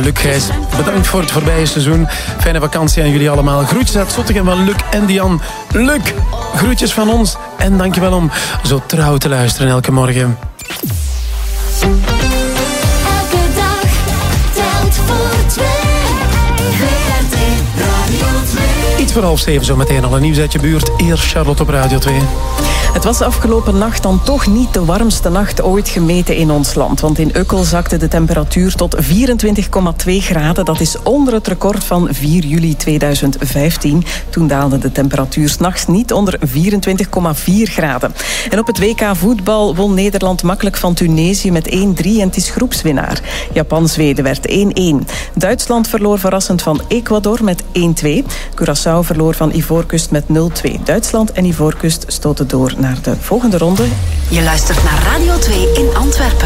Luc Gijs, bedankt voor het voorbije seizoen. Fijne vakantie aan jullie allemaal. Groetjes uit Zottegem van Luc en Dian. Luc, groetjes van ons. En dankjewel om zo trouw te luisteren elke morgen. Elke dag telt voor twee. WRT Radio 2. Iets voor 6:30 zo meteen al een nieuws uit je buurt. Eerst Charlotte op Radio 2. Het was afgelopen nacht dan toch niet de warmste nacht ooit gemeten in ons land. Want in Ukkel zakte de temperatuur tot 24,2 graden. Dat is onder het record van 4 juli 2015. Toen daalde de temperatuur 's nachts niet onder 24,4 graden. En op het WK voetbal won Nederland makkelijk van Tunesië met 1-3 en het is groepswinnaar. Japan-Zweden werd 1-1. Duitsland verloor verrassend van Ecuador met 1-2. Curaçao verloor van Ivoorkust met 0-2. Duitsland en Ivoorkust stoten door naar de volgende ronde. Je luistert naar Radio 2 in Antwerpen.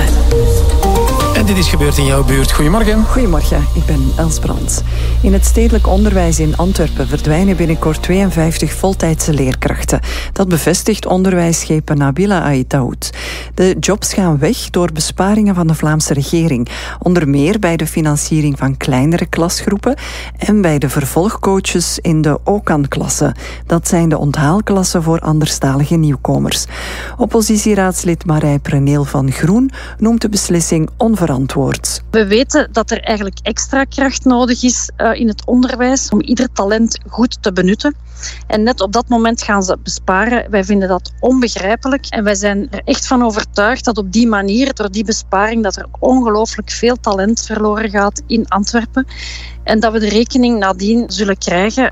En dit is gebeurd in jouw buurt. Goedemorgen. Goedemorgen, ik ben Els Brands. In het stedelijk onderwijs in Antwerpen verdwijnen binnenkort 52 voltijdse leerkrachten. Dat bevestigt onderwijsschepen Nabila Aïtaoud. De jobs gaan weg door besparingen van de Vlaamse regering. Onder meer bij de financiering van kleinere klasgroepen en bij de vervolgcoaches in de OCAN-klasse. Dat zijn de onthaalklassen voor anderstalige nieuwkomers. Oppositieraadslid Marij Preneel van Groen noemt de beslissing onverantwoord. We weten dat er eigenlijk extra kracht nodig is in het onderwijs om ieder talent goed te benutten. En net op dat moment gaan ze besparen. Wij vinden dat onbegrijpelijk. En wij zijn er echt van overtuigd dat op die manier, door die besparing, dat er ongelooflijk veel talent verloren gaat in Antwerpen. En dat we de rekening nadien zullen krijgen.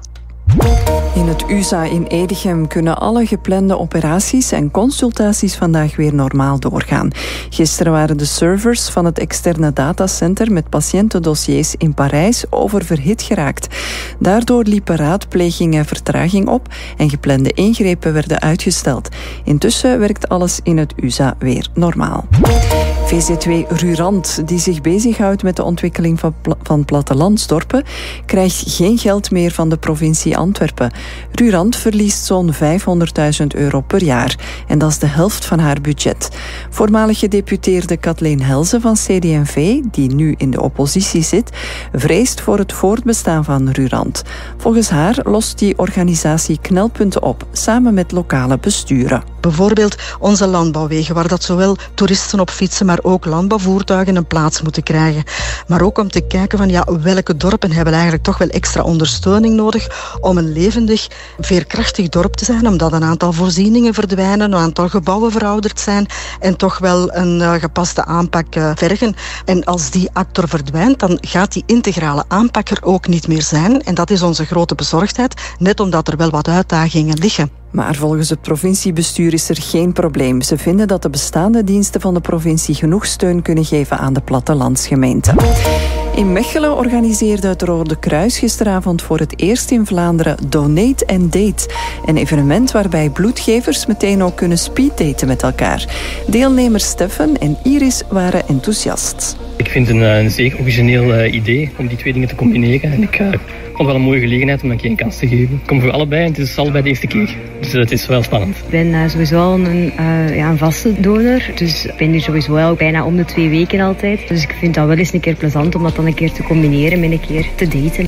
In het USA in Edegem kunnen alle geplande operaties en consultaties vandaag weer normaal doorgaan. Gisteren waren de servers van het externe datacenter met patiëntendossiers in Parijs oververhit geraakt. Daardoor liepen raadplegingen vertraging op en geplande ingrepen werden uitgesteld. Intussen werkt alles in het USA weer normaal. VZ2 Rurant, die zich bezighoudt met de ontwikkeling van plattelandsdorpen, krijgt geen geld meer van de provincie Antwerpen. Rurant verliest zo'n €500.000 per jaar. En dat is de helft van haar budget. Voormalig gedeputeerde Kathleen Helze van CD&V, die nu in de oppositie zit, vreest voor het voortbestaan van Rurant. Volgens haar lost die organisatie knelpunten op, samen met lokale besturen. Bijvoorbeeld onze landbouwwegen, waar dat zowel toeristen op fietsen, maar ook landbouwvoertuigen een plaats moeten krijgen. Maar ook om te kijken van welke dorpen hebben eigenlijk toch wel extra ondersteuning nodig om een levendig, veerkrachtig dorp te zijn, omdat een aantal voorzieningen verdwijnen, een aantal gebouwen verouderd zijn en toch wel een gepaste aanpak vergen. En als die actor verdwijnt, dan gaat die integrale aanpak er ook niet meer zijn. En dat is onze grote bezorgdheid, net omdat er wel wat uitdagingen liggen. Maar volgens het provinciebestuur is er geen probleem. Ze vinden dat de bestaande diensten van de provincie genoeg steun kunnen geven aan de plattelandsgemeenten. In Mechelen organiseerde het Rode Kruis gisteravond voor het eerst in Vlaanderen Donate and Date. Een evenement waarbij bloedgevers meteen ook kunnen speeddaten met elkaar. Deelnemers Steffen en Iris waren enthousiast. Ik vind het een zeer origineel idee om die twee dingen te combineren. En ik vond het wel een mooie gelegenheid om een keer een kans te geven. Ik kom voor allebei en het is allebei de eerste keer. Dus het is wel spannend. Ik ben sowieso al een vaste donor. Dus ik ben hier sowieso wel bijna om de 2 weken altijd. Dus ik vind dat wel eens een keer plezant om dat dan een keer te combineren met een keer te daten.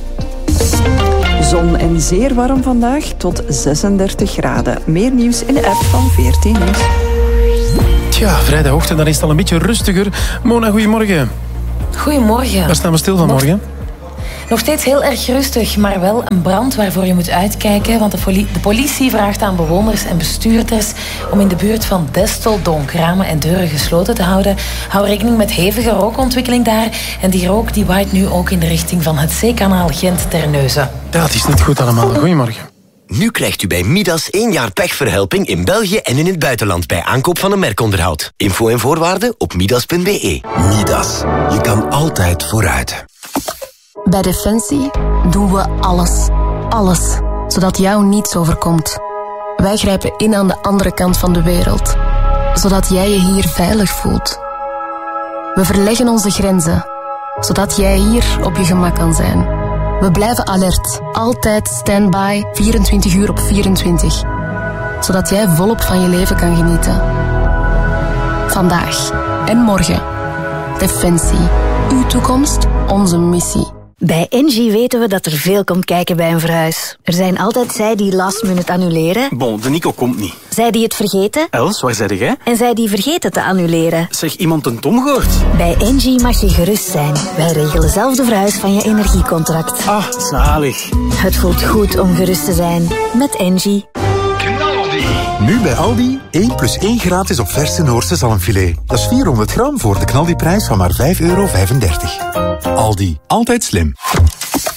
Zon en zeer warm vandaag tot 36 graden. Meer nieuws in de app van 14 Nieuws. Tja, vrijdagochtend, dan is het al een beetje rustiger. Mona, goedemorgen. Goedemorgen. Waar staan we stil vanmorgen? Nog steeds heel erg rustig, maar wel een brand waarvoor je moet uitkijken. Want de politie vraagt aan bewoners en bestuurders om in de buurt van Desteldonk ramen en deuren gesloten te houden. Hou rekening met hevige rookontwikkeling daar. En die rook die waait nu ook in de richting van het zeekanaal Gent-Terneuzen. Ja, het is niet goed allemaal. Goedemorgen. Nu krijgt u bij Midas 1 jaar pechverhelping in België en in het buitenland bij aankoop van een merkonderhoud. Info en voorwaarden op midas.be. Midas. Je kan altijd vooruit. Bij Defensie doen we alles. Alles. Zodat jou niets overkomt. Wij grijpen in aan de andere kant van de wereld. Zodat jij je hier veilig voelt. We verleggen onze grenzen. Zodat jij hier op je gemak kan zijn. We blijven alert. Altijd standby, 24 uur op 24. Zodat jij volop van je leven kan genieten. Vandaag en morgen. Defensie. Uw toekomst, onze missie. Bij Engie weten we dat er veel komt kijken bij een verhuis. Er zijn altijd zij die last minute annuleren. Bon, de Nico komt niet. Zij die het vergeten. Els, waar zei jij? En zij die vergeten te annuleren. Zeg, iemand een Tom gehoord? Bij Engie mag je gerust zijn. Wij regelen zelf de verhuis van je energiecontract. Ah, zalig. Het voelt goed om gerust te zijn. Met Engie. Nu bij Aldi, 1 + 1 gratis op verse Noorse zalmfilet. Dat is 400 gram voor de knaldiprijs van maar €5,35. Aldi, altijd slim.